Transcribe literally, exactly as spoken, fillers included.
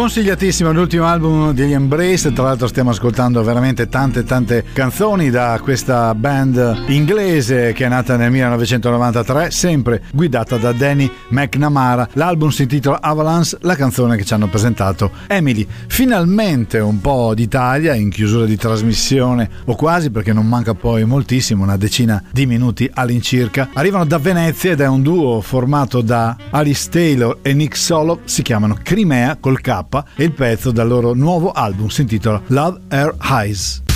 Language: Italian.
Consigliatissimo l'ultimo album degli Embrace, tra l'altro stiamo ascoltando veramente tante tante canzoni da questa band inglese che è nata nel millenovecentonovantatré, sempre guidata da Danny McNamara. L'album si intitola Avalanche, la canzone che ci hanno presentato Emily. Finalmente un po' d'Italia in chiusura di trasmissione, o quasi, perché non manca poi moltissimo, una decina di minuti all'incirca. Arrivano da Venezia ed è un duo formato da Alice Taylor e Nick Solo, si chiamano Crimea col K e il pezzo dal loro nuovo album si intitola Love Her Eyes.